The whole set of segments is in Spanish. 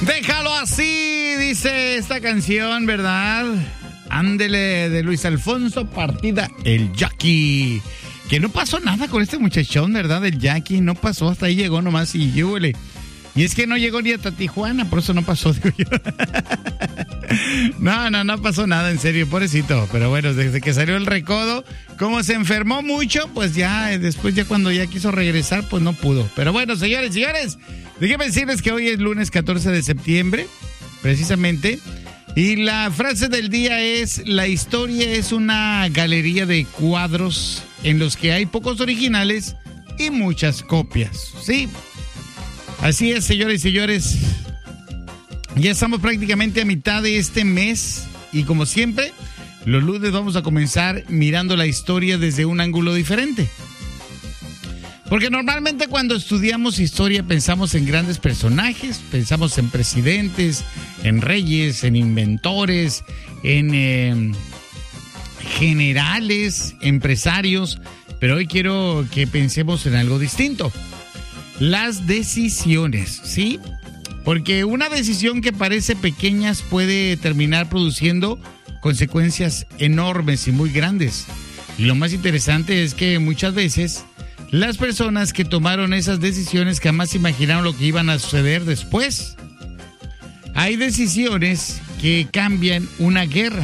Déjalo así, dice esta canción, ¿verdad? Ándele, de Luis Alfonso Partida, el Jackie. Que no pasó nada con este muchachón, ¿verdad? El Jackie no pasó, hasta ahí llegó nomás y yúbele. Y es que no llegó ni hasta Tijuana, por eso no pasó, digo yo. No pasó nada, en serio, pobrecito. Pero bueno, desde que salió el recodo, como se enfermó mucho, pues ya, después ya cuando ya quiso regresar, pues no pudo. Pero bueno, señores, déjenme decirles que hoy es lunes 14 de septiembre, precisamente. Y la frase del día es: la historia es una galería de cuadros en los que hay pocos originales y muchas copias. Sí, así es, señores y señores. Ya estamos prácticamente a mitad de este mes y como siempre, los lunes vamos a comenzar mirando la historia desde un ángulo diferente. Porque normalmente cuando estudiamos historia pensamos en grandes personajes, pensamos en presidentes, en reyes, en inventores, en generales, empresarios, pero hoy quiero que pensemos en algo distinto. Las decisiones, ¿sí? Porque una decisión que parece pequeña puede terminar produciendo consecuencias enormes y muy grandes. Y lo más interesante es que muchas veces las personas que tomaron esas decisiones jamás imaginaron lo que iban a suceder después. Hay decisiones que cambian una guerra,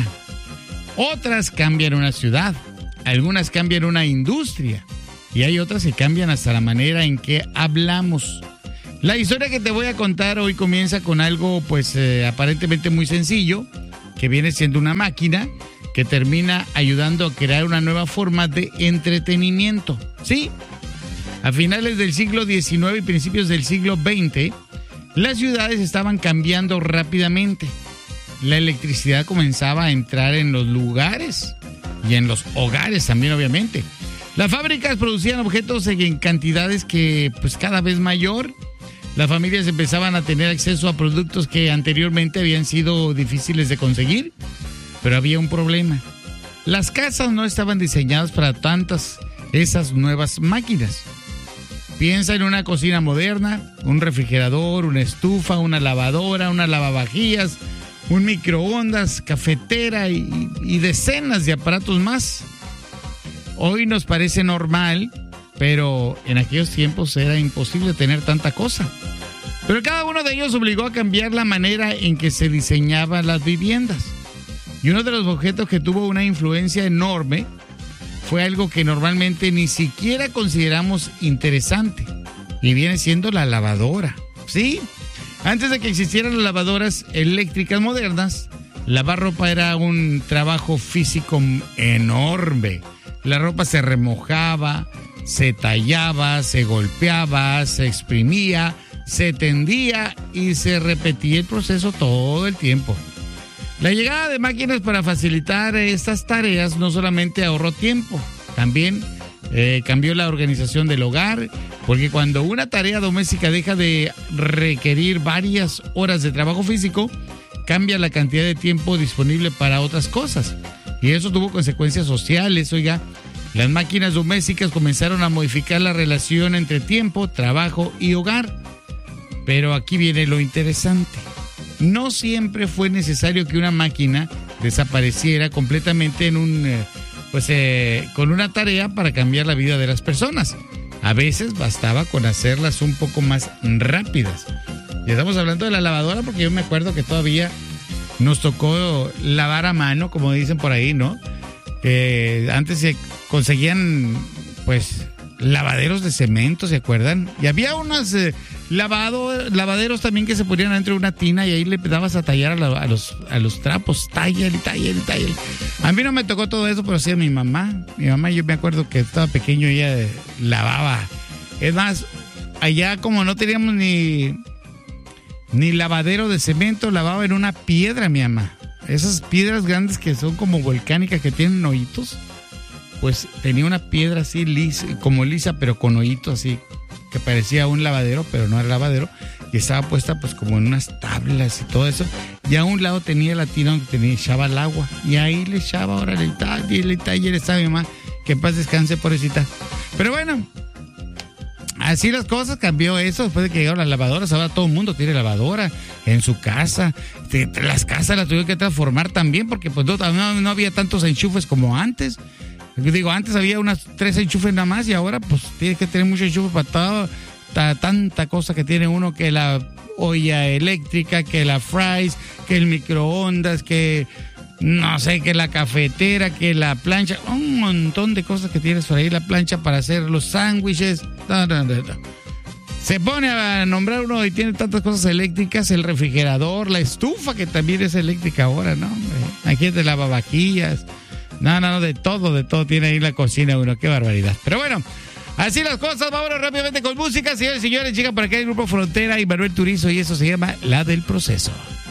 otras cambian una ciudad, algunas cambian una industria y hay otras que cambian hasta la manera en que hablamos. La historia que te voy a contar hoy comienza con algo pues aparentemente muy sencillo, que viene siendo una máquina que termina ayudando a crear una nueva forma de entretenimiento. Sí, a finales del siglo XIX y principios del siglo XX, las ciudades estaban cambiando rápidamente. La electricidad comenzaba a entrar en los lugares y en los hogares también, obviamente. Las fábricas producían objetos en cantidades que pues cada vez mayor. Las familias empezaban a tener acceso a productos que anteriormente habían sido difíciles de conseguir, pero había un problema. Las casas no estaban diseñadas para tantas esas nuevas máquinas. Piensa en una cocina moderna, un refrigerador, una estufa, una lavadora, una lavavajillas, un microondas, cafetera y decenas de aparatos más. Hoy nos parece normal, pero en aquellos tiempos era imposible tener tanta cosa. Pero cada uno de ellos obligó a cambiar la manera en que se diseñaban las viviendas. Y uno de los objetos que tuvo una influencia enorme fue algo que normalmente ni siquiera consideramos interesante, y viene siendo la lavadora. ¿Sí? Antes de que existieran las lavadoras eléctricas modernas, lavar ropa era un trabajo físico enorme. La ropa se remojaba, se tallaba, se golpeaba, se exprimía, se tendía y se repetía el proceso todo el tiempo. La llegada de máquinas para facilitar estas tareas no solamente ahorró tiempo, también cambió la organización del hogar, porque cuando una tarea doméstica deja de requerir varias horas de trabajo físico, cambia la cantidad de tiempo disponible para otras cosas. Y eso tuvo consecuencias sociales, oiga. Las máquinas domésticas comenzaron a modificar la relación entre tiempo, trabajo y hogar. Pero aquí viene lo interesante. No siempre fue necesario que una máquina desapareciera completamente con una tarea para cambiar la vida de las personas. A veces bastaba con hacerlas un poco más rápidas. Y estamos hablando de la lavadora porque yo me acuerdo que todavía nos tocó lavar a mano, como dicen por ahí, ¿no? Antes se conseguían, pues, lavaderos de cemento, ¿se acuerdan? Y había unos lavaderos también que se ponían dentro de una tina y ahí le dabas a tallar a los trapos, tállale. A mí no me tocó todo eso, pero sí a mi mamá. Mi mamá, yo me acuerdo que estaba pequeño y ella lavaba. Es más, allá como no teníamos ni lavadero de cemento, lavaba en una piedra mi mamá. Esas piedras grandes que son como volcánicas, que tienen hoyitos, pues tenía una piedra así lisa, pero con hoyitos así, que parecía un lavadero, pero no era lavadero, y estaba puesta pues como en unas tablas y todo eso, y a un lado tenía la tina donde echaba el agua, y ahí le echaba, ahora le taller estaba mi mamá, que en paz descanse, pobrecita. Pero bueno, así las cosas, cambió eso después de que llegaron las lavadoras. Ahora todo el mundo tiene lavadora en su casa. Las casas las tuvieron que transformar también porque pues no había tantos enchufes como antes. Digo, antes había unas 3 enchufes nada más y ahora pues tienes que tener muchos enchufes para todo, tanta cosa que tiene uno, que la olla eléctrica, que la fries, que el microondas, que no sé, que la cafetera, que la plancha, un montón de cosas que tienes para ir, la plancha para hacer los sándwiches. Se pone a nombrar uno y tiene tantas cosas eléctricas, el refrigerador, la estufa que también es eléctrica ahora, ¿no? Aquí te lavavajillas, no, de todo tiene ahí la cocina uno, qué barbaridad. Pero bueno, así las cosas, vámonos rápidamente con música, señores y señores, llega por acá el Grupo Frontera y Manuel Turizo y eso se llama La del Proceso.